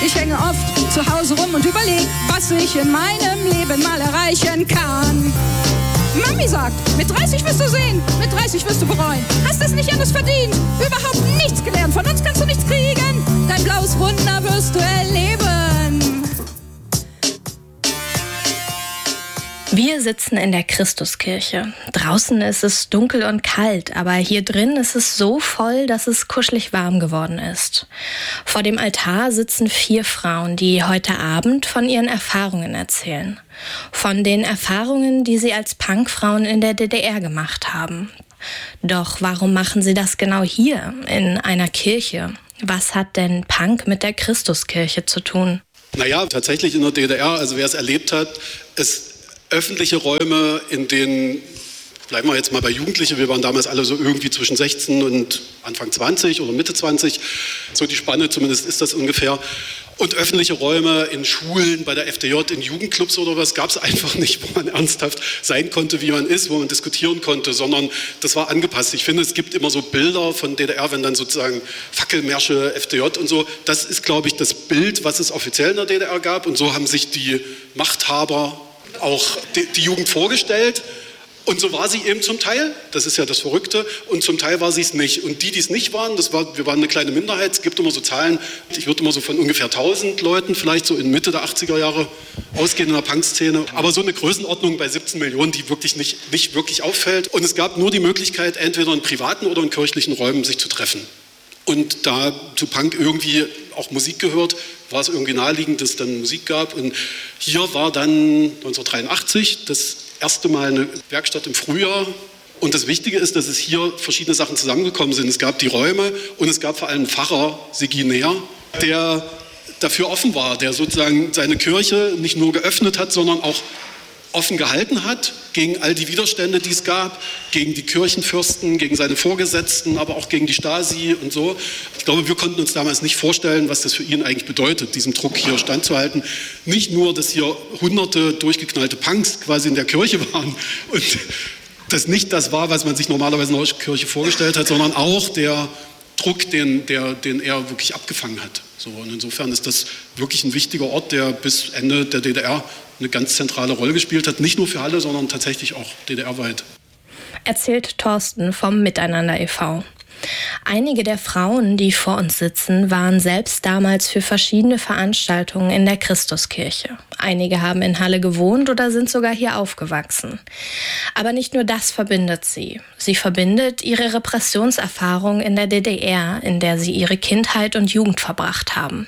Ich hänge oft zu Hause rum und überleg, was ich in meinem Leben mal erreichen kann. Mami sagt, mit 30 wirst du sehen, mit 30 wirst du bereuen. Hast es nicht anders verdient, überhaupt nichts gelernt, von uns kannst du nichts kriegen. Dein blaues Wunder wirst du erleben. Wir sitzen in der Christuskirche. Draußen ist es dunkel und kalt, aber hier drin ist es so voll, dass es kuschelig warm geworden ist. Vor dem Altar sitzen 4 Frauen, die heute Abend von ihren Erfahrungen erzählen. Von den Erfahrungen, die sie als Punkfrauen in der DDR gemacht haben. Doch warum machen sie das genau hier, in einer Kirche? Was hat denn Punk mit der Christuskirche zu tun? Naja, tatsächlich in der DDR, also wer es erlebt hat, es öffentliche Räume, in denen, bleiben wir jetzt mal bei Jugendlichen, wir waren damals alle so irgendwie zwischen 16 und Anfang 20 oder Mitte 20, so die Spanne zumindest ist das ungefähr. Und öffentliche Räume in Schulen, bei der FDJ, in Jugendclubs oder was, gab es einfach nicht, wo man ernsthaft sein konnte, wie man ist, wo man diskutieren konnte, sondern das war angepasst. Ich finde, es gibt immer so Bilder von DDR, wenn dann sozusagen Fackelmärsche, FDJ und so. Das ist, glaube ich, das Bild, was es offiziell in der DDR gab. Und so haben sich die Machthaber auch die Jugend vorgestellt. Und so war sie eben zum Teil, das ist ja das Verrückte, und zum Teil war sie es nicht. Und die es nicht waren, wir waren eine kleine Minderheit, es gibt immer so Zahlen, ich würde immer so von ungefähr 1000 Leuten, vielleicht so in Mitte der 80er Jahre ausgehen in der Punkszene. Aber so eine Größenordnung bei 17 Millionen, die wirklich nicht wirklich auffällt. Und es gab nur die Möglichkeit, entweder in privaten oder in kirchlichen Räumen sich zu treffen. Und da zu Punk irgendwie auch Musik gehört, war es irgendwie naheliegend, dass es dann Musik gab. Und hier war dann 1983 das erste Mal eine Werkstatt im Frühjahr. Und das Wichtige ist, dass es hier verschiedene Sachen zusammengekommen sind. Es gab die Räume und es gab vor allem einen Pfarrer, Sigi Neher, der dafür offen war, der sozusagen seine Kirche nicht nur geöffnet hat, sondern auch offen gehalten hat gegen all die Widerstände, die es gab, gegen die Kirchenfürsten, gegen seine Vorgesetzten, aber auch gegen die Stasi und so. Ich glaube, wir konnten uns damals nicht vorstellen, was das für ihn eigentlich bedeutet, diesem Druck hier standzuhalten. Nicht nur, dass hier hunderte durchgeknallte Punks quasi in der Kirche waren und das nicht das war, was man sich normalerweise in der Kirche vorgestellt hat, sondern auch der Druck, den er wirklich abgefangen hat. So, und insofern ist das wirklich ein wichtiger Ort, der bis Ende der DDR eine ganz zentrale Rolle gespielt hat. Nicht nur für Halle, sondern tatsächlich auch DDR-weit. Erzählt Thorsten vom Miteinander e.V. Einige der Frauen, die vor uns sitzen, waren selbst damals für verschiedene Veranstaltungen in der Christuskirche. Einige haben in Halle gewohnt oder sind sogar hier aufgewachsen. Aber nicht nur das verbindet sie. Sie verbindet ihre Repressionserfahrung in der DDR, in der sie ihre Kindheit und Jugend verbracht haben.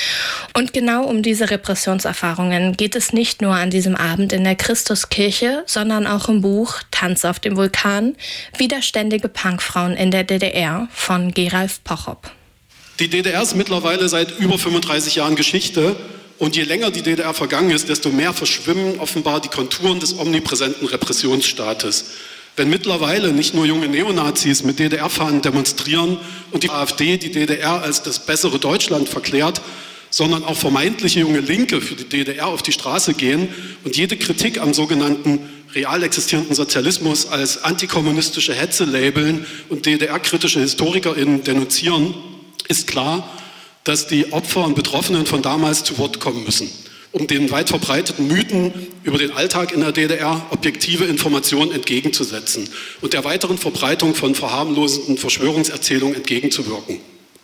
Und genau um diese Repressionserfahrungen geht es nicht nur an diesem Abend in der Christuskirche, sondern auch im Buch Tanz auf dem Vulkan, widerständige Punkfrauen in der DDR von Geralf Pochop. Die DDR ist mittlerweile seit über 35 Jahren Geschichte und je länger die DDR vergangen ist, desto mehr verschwimmen offenbar die Konturen des omnipräsenten Repressionsstaates. Wenn mittlerweile nicht nur junge Neonazis mit DDR-Fahnen demonstrieren und die AfD die DDR als das bessere Deutschland verklärt, sondern auch vermeintliche junge Linke für die DDR auf die Straße gehen und jede Kritik am sogenannten real existierenden Sozialismus als antikommunistische Hetze labeln und DDR-kritische HistorikerInnen denunzieren, ist klar, dass die Opfer und Betroffenen von damals zu Wort kommen müssen, um den weit verbreiteten Mythen über den Alltag in der DDR objektive Informationen entgegenzusetzen und der weiteren Verbreitung von verharmlosenden Verschwörungserzählungen entgegenzuwirken.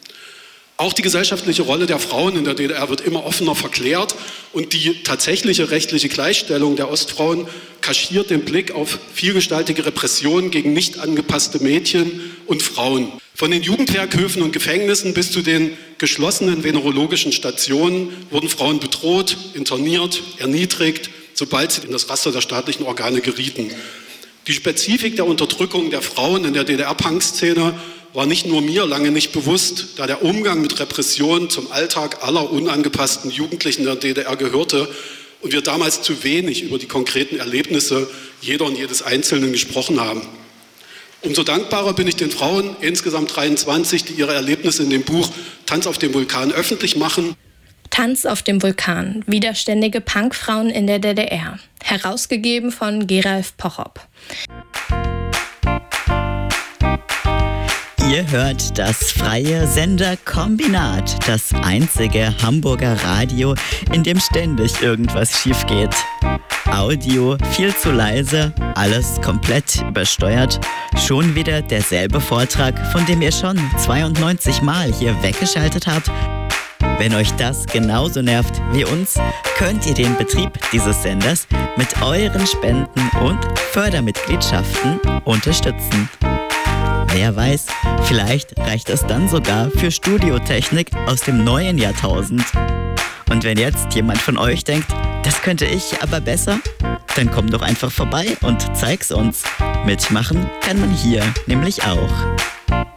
Auch die gesellschaftliche Rolle der Frauen in der DDR wird immer offener verklärt und die tatsächliche rechtliche Gleichstellung der Ostfrauen kaschiert den Blick auf vielgestaltige Repressionen gegen nicht angepasste Mädchen und Frauen. Von den Jugendwerkhöfen und Gefängnissen bis zu den geschlossenen venerologischen Stationen wurden Frauen bedroht, interniert, erniedrigt, sobald sie in das Raster der staatlichen Organe gerieten. Die Spezifik der Unterdrückung der Frauen in der DDR-Punk-Szene war nicht nur mir lange nicht bewusst, da der Umgang mit Repression zum Alltag aller unangepassten Jugendlichen der DDR gehörte und wir damals zu wenig über die konkreten Erlebnisse jeder und jedes Einzelnen gesprochen haben. Umso dankbarer bin ich den Frauen, insgesamt 23, die ihre Erlebnisse in dem Buch Tanz auf dem Vulkan öffentlich machen. Tanz auf dem Vulkan, widerständige Punkfrauen in der DDR. Herausgegeben von Geralf Pochop. Ihr hört das freie Senderkombinat, das einzige Hamburger Radio, in dem ständig irgendwas schief geht. Audio viel zu leise, alles komplett übersteuert. Schon wieder derselbe Vortrag, von dem ihr schon 92 Mal hier weggeschaltet habt. Wenn euch das genauso nervt wie uns, könnt ihr den Betrieb dieses Senders mit euren Spenden und Fördermitgliedschaften unterstützen. Wer weiß, vielleicht reicht es dann sogar für Studiotechnik aus dem neuen Jahrtausend. Und wenn jetzt jemand von euch denkt, das könnte ich aber besser, dann komm doch einfach vorbei und zeig's uns. Mitmachen kann man hier nämlich auch.